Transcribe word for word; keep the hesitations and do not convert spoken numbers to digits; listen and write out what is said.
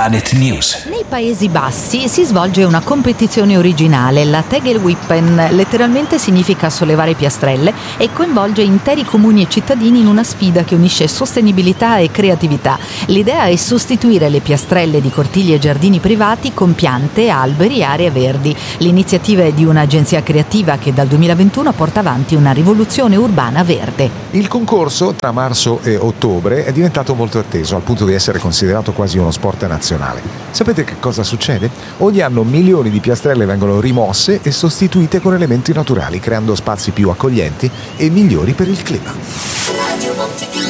Planet News. Nei Paesi Bassi si svolge una competizione originale, la Tegelwippen, letteralmente significa sollevare piastrelle e coinvolge interi comuni e cittadini in una sfida che unisce sostenibilità e creatività. L'idea è sostituire le piastrelle di cortili e giardini privati con piante, alberi e aree verdi. L'iniziativa è di un'agenzia creativa che dal duemilaventuno porta avanti una rivoluzione urbana verde. Il concorso tra marzo e ottobre è diventato molto atteso, al punto di essere considerato quasi uno sport nazionale. Sapete che cosa succede? Ogni anno milioni di piastrelle vengono rimosse e sostituite con elementi naturali, creando spazi più accoglienti e migliori per il clima.